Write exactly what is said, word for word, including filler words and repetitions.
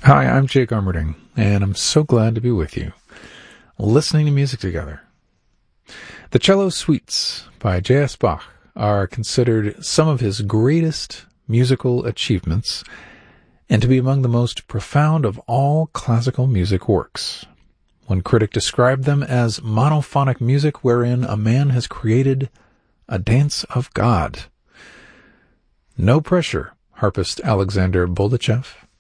Hi, I'm Jake Armerding, and I'm so glad to be with you, listening to music together. The Cello Suites by J S Bach are considered some of his greatest musical achievements and to be among the most profound of all classical music works. One critic described them as monophonic music wherein a man has created a dance of God. No pressure, harpist Alexander Boldachev.